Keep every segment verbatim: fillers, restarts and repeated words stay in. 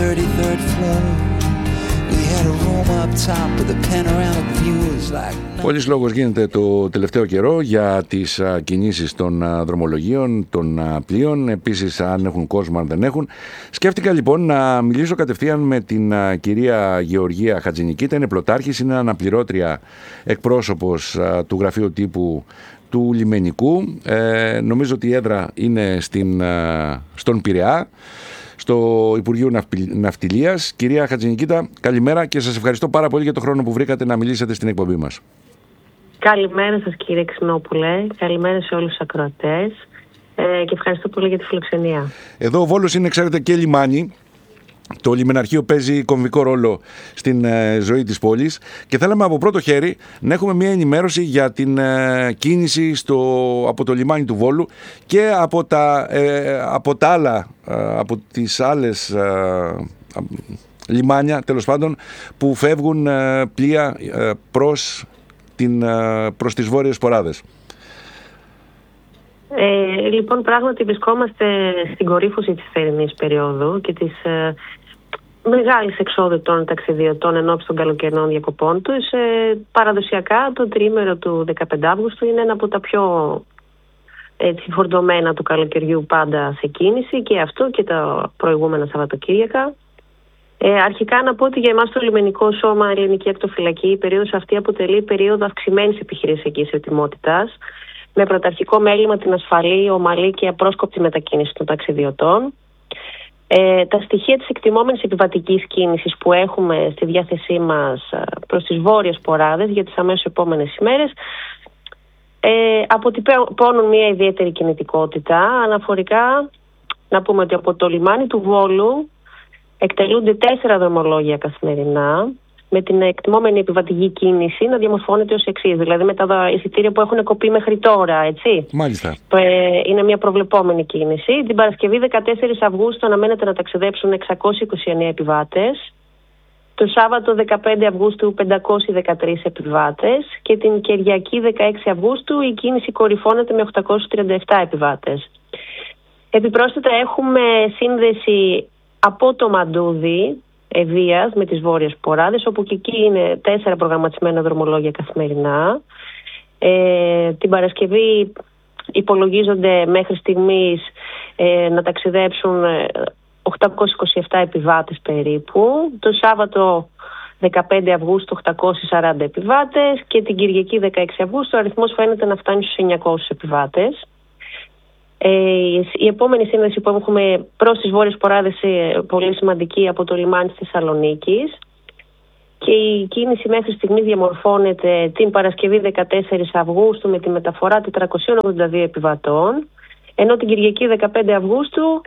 thirty-third floor. We had a room up top with a panoramic view. It was like... Πολύς λόγος γίνεται το τελευταίο καιρό για τις α, κινήσεις των α, δρομολογίων, των α, πλοίων, επίσης αν έχουν κόσμο, αν δεν έχουν. Σκέφτηκα λοιπόν να μιλήσω κατευθείαν με την α, κυρία Γεωργία Χατζηνικίτα, είναι πλωτάρχης, είναι αναπληρώτρια εκπρόσωπος α, του γραφείου τύπου του Λιμενικού. Ε, νομίζω ότι η έδρα είναι στην, α, στον Πειραιά, στο Υπουργείο Ναυτιλίας. Κυρία Χατζηνικίτα, καλημέρα και σας ευχαριστώ πάρα πολύ για το χρόνο που βρήκατε να μιλήσετε στην εκπομπή μας. Καλημέρα σας κύριε Ξινόπουλε, καλημέρα σε όλους τους ακροατές ε, και ευχαριστώ πολύ για τη φιλοξενία. Εδώ ο Βόλος είναι, ξέρετε, και λιμάνι. Το λιμεναρχείο παίζει κομβικό ρόλο στην ε, ζωή της πόλης και θέλαμε από πρώτο χέρι να έχουμε μια ενημέρωση για την ε, κίνηση στο, από το λιμάνι του Βόλου και από τα, ε, από τα άλλα, ε, από τις άλλες ε, λιμάνια, τέλος πάντων, που φεύγουν ε, πλοία ε, προς, την, ε, προς τις βόρειες ποράδες. Ε, λοιπόν, πράγματι βρισκόμαστε στην κορύφωση της θερινής περίοδου και της ε, μεγάλης εξόδου των ταξιδιωτών ενόψει των καλοκαιρινών διακοπών τους. Ε, παραδοσιακά το τριήμερο του δεκαπέντε Αυγούστου είναι ένα από τα πιο έτσι, φορτωμένα του καλοκαιριού πάντα σε κίνηση, και αυτό και τα προηγούμενα Σαββατοκύριακα. Ε, αρχικά να πω ότι για εμάς το Λιμενικό Σώμα Ελληνική Ακτοφυλακή η περίοδος αυτή αποτελεί περίοδο αυξημένης επιχειρησιακής ετοιμότητας, με πρωταρχικό μέλημα την ασφαλή, ομαλή και απρόσκοπτη μετακίνηση των ταξιδιωτών. Ε, τα στοιχεία της εκτιμόμενης επιβατικής κίνησης που έχουμε στη διάθεσή μας προς τις βόρειες ποράδες για τις αμέσως επόμενες ημέρες ε, αποτυπώνουν μια ιδιαίτερη κινητικότητα. Αναφορικά να πούμε ότι από το λιμάνι του Βόλου εκτελούνται τέσσερα δρομολόγια καθημερινά, με την εκτιμόμενη επιβατική κίνηση να διαμορφώνεται ως εξής. Δηλαδή με τα εισιτήρια που έχουν κοπεί μέχρι τώρα, έτσι. Μάλιστα. Ε, είναι μια προβλεπόμενη κίνηση. Την Παρασκευή δεκατέσσερις Αυγούστου αναμένεται να ταξιδέψουν εξακόσιοι είκοσι εννέα επιβάτες. Το Σάββατο δεκαπέντε Αυγούστου πεντακόσιοι δεκατρείς επιβάτες. Και την Κυριακή δεκαέξι Αυγούστου η κίνηση κορυφώνεται με οκτακόσιους τριάντα επτά επιβάτες. Επιπρόσθετα έχουμε σύνδεση από το Μαντούδι Ευβοίας με τις βόρειες ποράδες, όπου και εκεί είναι τέσσερα προγραμματισμένα δρομολόγια καθημερινά. Ε, την Παρασκευή υπολογίζονται μέχρι στιγμής ε, να ταξιδέψουν οκτακόσιοι είκοσι επτά επιβάτες περίπου. Το Σάββατο δεκαπέντε Αυγούστου οκτακόσιοι σαράντα επιβάτες και την Κυριακή δεκαέξι Αυγούστου ο αριθμός φαίνεται να φτάνει στους εννιακόσιους επιβάτες. Ε, η επόμενη σύνδεση που έχουμε προς τις βόρειες ποράδες είναι πολύ σημαντική από το λιμάνι της Θεσσαλονίκης, και η κίνηση μέχρι στιγμής διαμορφώνεται την Παρασκευή δεκατέσσερις Αυγούστου με τη μεταφορά τετρακοσίων ογδόντα δύο επιβατών, ενώ την Κυριακή δεκαπέντε Αυγούστου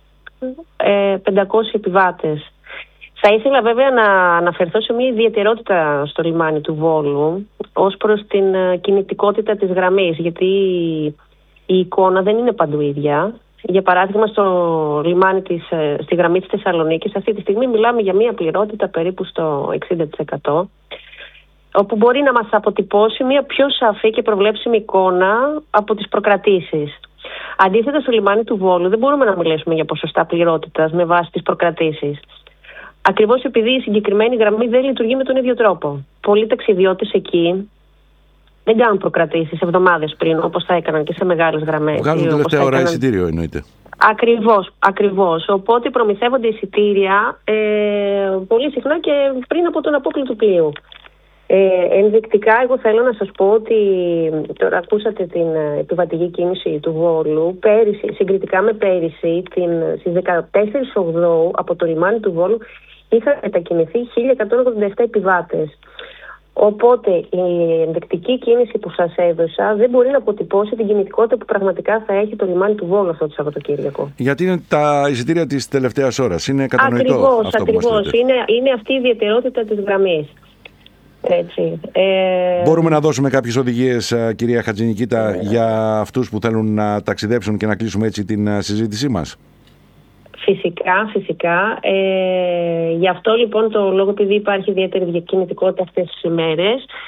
ε, πεντακόσιοι επιβάτες. Θα ήθελα βέβαια να αναφερθώ σε μια ιδιαιτερότητα στο λιμάνι του Βόλου ως προς την κινητικότητα της γραμμής, γιατί η εικόνα δεν είναι παντού ίδια. Για παράδειγμα, στο λιμάνι της, στη γραμμή της Θεσσαλονίκης αυτή τη στιγμή μιλάμε για μια πληρότητα περίπου στο εξήντα τοις εκατό, όπου μπορεί να μας αποτυπώσει μια πιο σαφή και προβλέψιμη εικόνα από τις προκρατήσεις. Αντίθετα, στο λιμάνι του Βόλου δεν μπορούμε να μιλήσουμε για ποσοστά πληρότητας με βάση τις προκρατήσεις. Ακριβώς επειδή η συγκεκριμένη γραμμή δεν λειτουργεί με τον ίδιο τρόπο. Πολλοί ταξιδιώτες εκεί δεν κάνουν προκρατήσεις εβδομάδες πριν, όπως θα έκαναν και σε μεγάλες γραμμές. Βγάζουν τελευταία ώρα εισιτήριο, εννοείται. Ακριβώς, ακριβώς. Οπότε προμηθεύονται εισιτήρια ε, πολύ συχνά και πριν από τον απόκλειο του πλοίου. Ε, ενδεικτικά, εγώ θέλω να σας πω ότι τώρα ακούσατε την επιβατική κίνηση του Βόλου. Πέρυσι, συγκριτικά με πέρυσι, την, στις δεκατέσσερις Οκτωβρίου από το λιμάνι του Βόλου είχαν μετακινηθεί χίλια εκατόν ογδόντα επτά επιβάτες. Οπότε η ενδεικτική κίνηση που σας έδωσα δεν μπορεί να αποτυπώσει την κινητικότητα που πραγματικά θα έχει το λιμάνι του Βόλου αυτό το Σαββατοκύριακο. Γιατί είναι τα εισιτήρια της τελευταίας ώρας. Είναι κατανοητό ακριβώς, αυτό ακριβώς. που μας λέτε. Είναι, είναι αυτή η ιδιαιτερότητα της γραμμής. Έτσι. Ε... Μπορούμε να δώσουμε κάποιες οδηγίες, κυρία Χατζηνικίτα, ε... για αυτούς που θέλουν να ταξιδέψουν και να κλείσουμε έτσι την συζήτησή μας? Φυσικά, φυσικά. Ε, γι' αυτό λοιπόν το λόγο, επειδή υπάρχει ιδιαίτερη διακινητικότητα αυτές τις ημέρες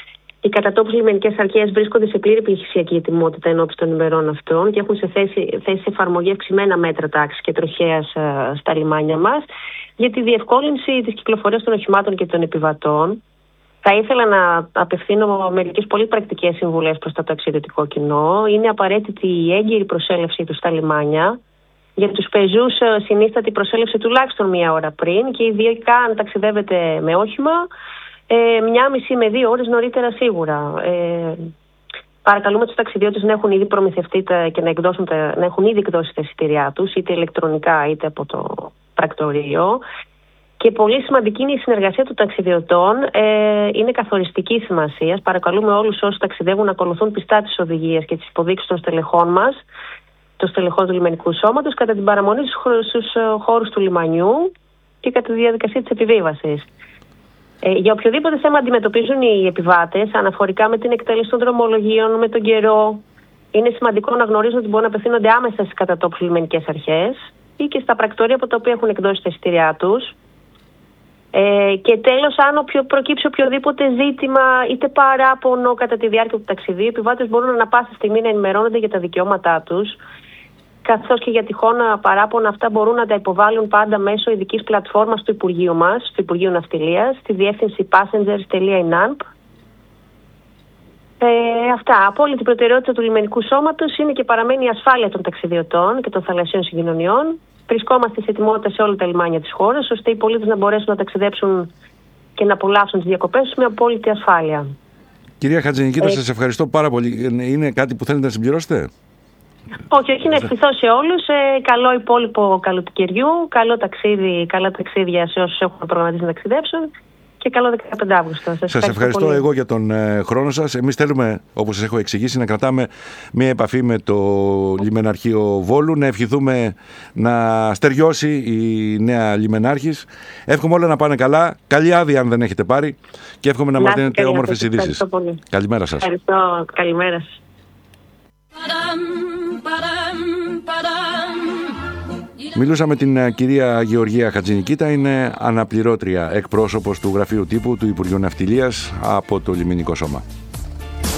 Οι κατατόπους λιμενικές αρχές βρίσκονται σε πλήρη πληθυσιακή ετοιμότητα ενώπιση των ημερών αυτών και έχουν σε θέση, θέση εφαρμογή αυξημένα μέτρα τάξης και τροχέας στα λιμάνια μας για τη διευκόλυνση της κυκλοφορίας των οχημάτων και των επιβατών. Θα ήθελα να απευθύνω μερικές πολύ πρακτικές συμβουλές προς το ταξιδιωτικό κοινό. Είναι απαραίτητη η έγκυρη προσέλευσή του στα λιμάνια. Για τους πεζούς συνίσταται η προσέλευση τουλάχιστον μία ώρα πριν και ειδικά αν ταξιδεύετε με όχημα, ε, μία μισή με δύο ώρες νωρίτερα σίγουρα. Ε, παρακαλούμε τους ταξιδιώτες να έχουν ήδη προμηθευτεί τα, και να, εκδώσουν τα, να έχουν ήδη εκδώσει τα εισιτήριά τους, είτε ηλεκτρονικά είτε από το πρακτορείο. Και πολύ σημαντική είναι η συνεργασία των ταξιδιωτών, ε, είναι καθοριστική σημασία. Παρακαλούμε όλους όσους ταξιδεύουν να ακολουθούν πιστά τις οδηγίες και τις υποδείξεις των στελεχών μας, των στελεχών του λιμενικού σώματος, κατά την παραμονή στους χώρους του λιμανιού και κατά τη διαδικασία της επιβίβασης. Ε, για οποιοδήποτε θέμα αντιμετωπίζουν οι επιβάτες, αναφορικά με την εκτέλεση των δρομολογίων, με τον καιρό, είναι σημαντικό να γνωρίζουν ότι μπορούν να απευθύνονται άμεσα στις κατατόπους λιμενικές αρχές ή και στα πρακτορεία από τα οποία έχουν εκδώσει τα εισιτήριά τους. Ε, και τέλος, αν οποιο, προκύψει οποιοδήποτε ζήτημα είτε παράπονο κατά τη διάρκεια του ταξιδίου, οι επιβάτες μπορούν ανα πάσα στιγμή να ενημερώνονται για τα δικαιώματά τους, καθώς και για τυχόν παράπονα αυτά μπορούν να τα υποβάλουν πάντα μέσω ειδικής πλατφόρμας του Υπουργείου μας, του Υπουργείου Ναυτιλίας, στη διεύθυνση passengers τελεία inamp. Ε, αυτά. Απόλυτη προτεραιότητα του λιμενικού σώματος είναι και παραμένει η ασφάλεια των ταξιδιωτών και των θαλασσίων συγκοινωνιών. Βρισκόμαστε σε ετοιμότητα σε όλα τα λιμάνια της χώρας, ώστε οι πολίτες να μπορέσουν να ταξιδέψουν και να απολαύσουν τις διακοπές τους με απόλυτη ασφάλεια. Κυρία Χατζηνικήτα, ε... σας ευχαριστώ πάρα πολύ. Είναι κάτι που θέλετε να συμπληρώσετε? Όχι, όχι, να ευχηθώ σε όλους. Ε, καλό υπόλοιπο καλοκαιριού, καλό ταξίδι, καλά ταξίδια σε όσους έχουν προγραμματίσει να ταξιδέψουν. Και καλό δεκαπέντε Αυγούστου. Σας, σας ευχαριστώ πολύ. Εγώ για τον ε, χρόνο σας. Εμείς θέλουμε, όπως σας έχω εξηγήσει, να κρατάμε μια επαφή με το Λιμεναρχείο Βόλου, να ευχηθούμε να στεριώσει η νέα λιμενάρχης. Εύχομαι όλα να πάνε καλά. Καλή άδεια αν δεν έχετε πάρει και εύχομαι να, να μας δίνετε όμορφες ειδήσεις. Καλημέρα σας. Ευχαριστώ. Καλημέρα σας. Μιλούσα με την κυρία Γεωργία Χατζηνικήτα, είναι αναπληρώτρια εκπρόσωπος του Γραφείου Τύπου του Υπουργείου Ναυτιλίας από το Λιμενικό Σώμα.